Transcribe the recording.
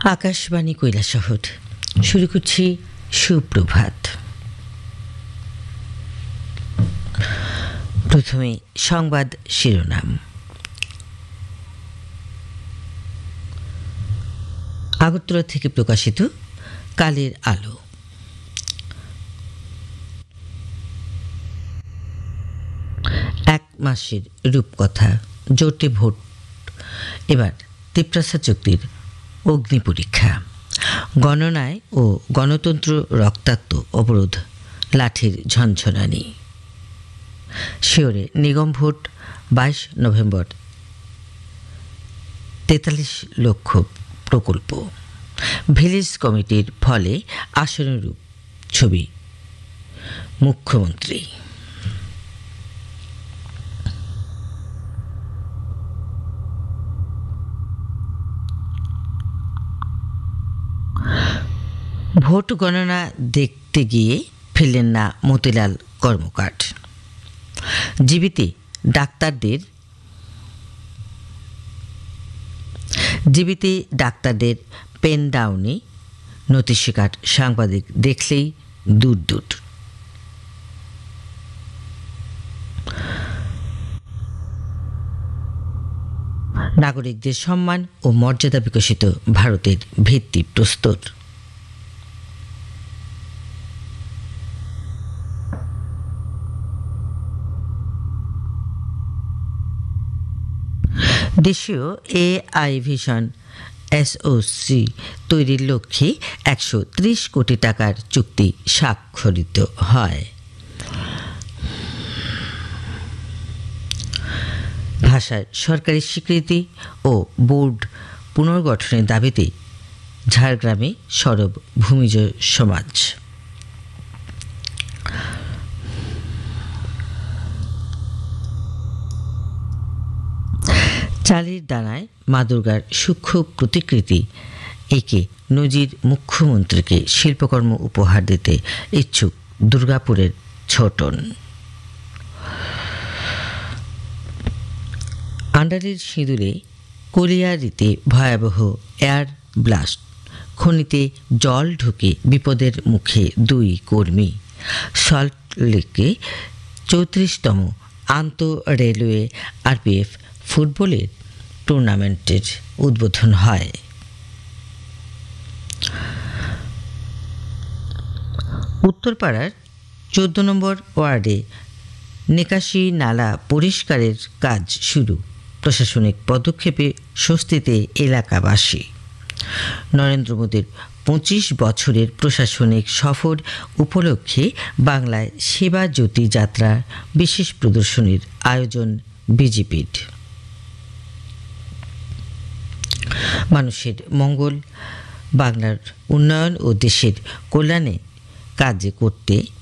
আকাশবাণী কৈলাসহর শুরু করছি সুপ্রভাত। প্রথমে সংবাদ শিরোনাম। আগরতলা থেকে প্রকাশিত কালের আলো। এক মাসের রূপকথা, জোটে ভোট, এবার তিপ্রাসা চুক্তির অগ্নি পরীক্ষা। গণনায় ও গণতন্ত্র রক্তাক্ত অবরোধ, লাঠির ঝনঝনানি। শিওরে নিগম ভোট 22 নভেম্বর, 43 লক্ষ প্রকল্প। ভিলেজ কমিটির ফলে আশানুরূপ ছবি মুখ্যমন্ত্রী। ভোট গণনা দেখতে গিয়ে ফেললেন না মতিলাল কর্মকার। জীবিত ডাক্তারদের পেন ডাউনে নথি শিকার সাংবাদিক দেখলেই দূর দূর। নাগরিকদের সম্মান ও মর্যাদা বিকশিত ভারতের ভিত্তি প্রস্তর। দেশীয় AI ভিশন SOC তৈরির লক্ষ্যে 130 কোটি টাকার চুক্তি স্বাক্ষরিত হয়। ভাষার সরকারি স্বীকৃতি ও বোর্ড পুনর্গঠনের দাবিতে ঝাড়গ্রামে সরব ভূমিজ সমাজ। চালের দানায় মা দুর্গার সূক্ষ্ম প্রতিকৃতি একে নজির মুখ্যমন্ত্রীকে শিল্পকর্ম উপহার দিতে ইচ্ছুক দুর্গাপুরের ছোটন। আন্ডারের সিঁদুরে কলিয়ারিতে ভয়াবহ এয়ার ব্লাস্ট, খনিতে জল ঢুকে বিপদের মুখে 2 কর্মী। সল্টলেকে 34তম আন্তঃ রেলওয়ে RPF ফুটবলের টুর্নামেন্টের উদ্বোধন হয়। উত্তরপাড়ার 14 নম্বর ওয়ার্ডে নিকাশি নালা পরিষ্কারের কাজ শুরু, প্রশাসনিক পদক্ষেপে স্বস্তিতে এলাকাবাসী। নরেন্দ্র মোদীর 25 বছরের প্রশাসনিক সফর উপলক্ষে বাংলায় সেবা জ্যোতি যাত্রা বিশেষ প্রদর্শনীর আয়োজন বিজেপির। মানুষের মঙ্গল, বাংলার উন্নয়ন ও দেশের কল্যাণে কাজ করতে